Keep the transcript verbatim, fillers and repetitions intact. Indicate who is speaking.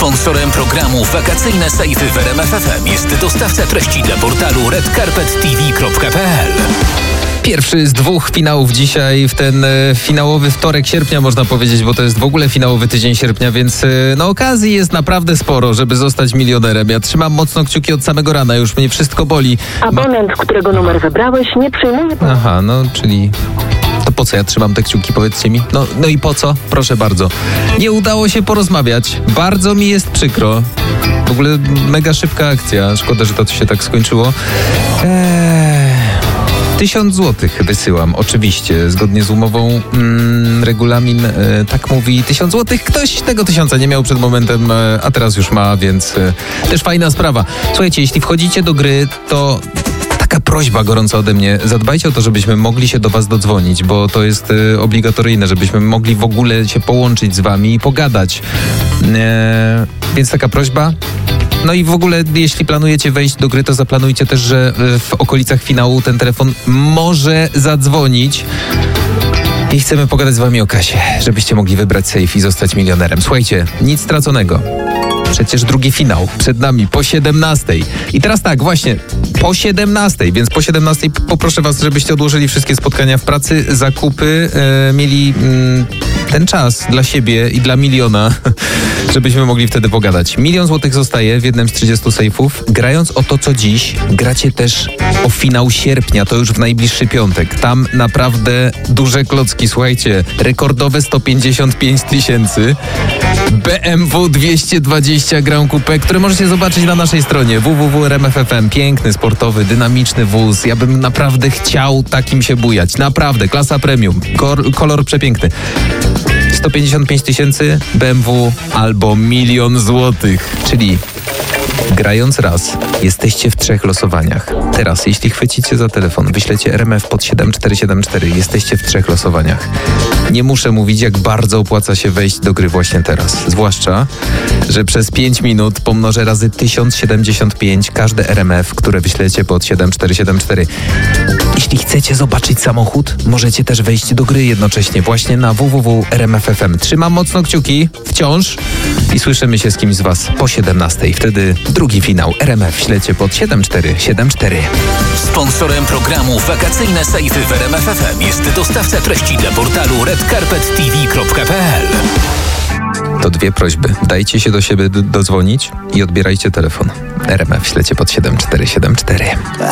Speaker 1: Sponsorem programu Wakacyjne Sejfy w R M F F M jest dostawca treści dla portalu red carpet t v kropka p l.
Speaker 2: Pierwszy z dwóch finałów dzisiaj w ten e, finałowy wtorek sierpnia, można powiedzieć, bo to jest w ogóle finałowy tydzień sierpnia, więc e, no okazji jest naprawdę sporo, żeby zostać milionerem. Ja trzymam mocno kciuki od samego rana, już mnie wszystko boli.
Speaker 3: Abonent, Ma... którego numer wybrałeś, nie przyjmuje...
Speaker 2: Aha, no czyli... To po co ja trzymam te kciuki, powiedzcie mi? No, no i po co? Proszę bardzo. Nie udało się porozmawiać. Bardzo mi jest przykro. W ogóle mega szybka akcja. Szkoda, że to się tak skończyło. Eee... Tysiąc złotych wysyłam, oczywiście, zgodnie z umową. Mm, regulamin e, tak mówi, tysiąc złotych. Ktoś tego tysiąca nie miał przed momentem, e, a teraz już ma, więc e, też fajna sprawa. Słuchajcie, jeśli wchodzicie do gry, to... Taka prośba gorąca ode mnie. Zadbajcie o to, żebyśmy mogli się do was dodzwonić, bo to jest y, obligatoryjne, żebyśmy mogli w ogóle się połączyć z wami i pogadać. E, więc taka prośba. No i w ogóle, jeśli planujecie wejść do gry, to zaplanujcie też, że w okolicach finału ten telefon może zadzwonić. I chcemy pogadać z wami o kasie, żebyście mogli wybrać safe i zostać milionerem. Słuchajcie, nic straconego. Przecież drugi finał przed nami po siedemnastej. I teraz tak, właśnie, po siedemnastej, więc po siedemnastej poproszę was, żebyście odłożyli wszystkie spotkania w pracy, zakupy, e, mieli mm, ten czas dla siebie i dla miliona, żebyśmy mogli wtedy pogadać. Milion złotych zostaje w jednym z trzydziestu sejfów. Grając o to, co dziś, gracie też o finał sierpnia, to już w najbliższy piątek. Tam naprawdę duże klocki, słuchajcie, rekordowe sto pięćdziesiąt pięć tysięcy, B M W dwieście dwadzieścia Grand Coupe, które możecie zobaczyć na naszej stronie w w w kropka r m f f m. Piękny, sportowy, dynamiczny wóz. Ja bym naprawdę chciał takim się bujać. Naprawdę, klasa premium. Kor- kolor przepiękny. sto pięćdziesiąt pięć tysięcy, B M W albo milion złotych. Czyli grając raz, jesteście w trzech losowaniach. Teraz, jeśli chwycicie za telefon, wyślecie R M F pod siedem cztery siedem cztery, jesteście w trzech losowaniach. Nie muszę mówić, jak bardzo opłaca się wejść do gry właśnie teraz. Zwłaszcza, że przez pięć minut pomnożę razy tysiąc siedemdziesiąt pięć każde R M F, które wyślecie pod siedem cztery siedem cztery. Jeśli chcecie zobaczyć samochód, możecie też wejść do gry jednocześnie właśnie na w w w kropka r m f f m. Trzymam mocno kciuki, wciąż, i słyszymy się z kimś z was po siedemnastej. Wtedy drugi finał R M F ślecie pod siedem cztery siedem cztery.
Speaker 1: Sponsorem programu Wakacyjne Sejfy w R M F F M jest dostawca treści dla portalu red carpet t v kropka p l.
Speaker 2: To dwie prośby. Dajcie się do siebie d- dodzwonić i odbierajcie telefon. R M F ślecie pod siedem cztery siedem cztery.